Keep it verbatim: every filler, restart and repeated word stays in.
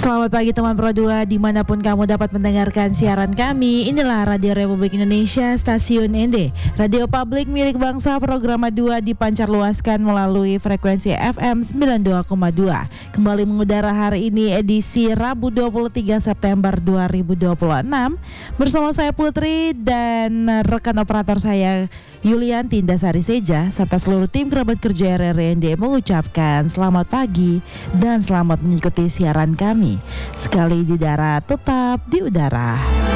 Selamat pagi teman Pro dua dimanapun kamu dapat mendengarkan siaran kami. Inilah Radio Republik Indonesia, stasiun N D, Radio Publik milik bangsa. Program dua dipancarluaskan melalui frekuensi F M sembilan puluh dua koma dua. Kembali mengudara hari ini edisi Rabu dua puluh tiga September dua ribu dua puluh enam. Bersama saya Putri dan rekan operator saya Yulianti Dasari Seja serta seluruh tim kerabat kerja R R N D mengucapkan selamat pagi dan selamat mengikuti siaran kami. Sekali di darat, tetap di udara.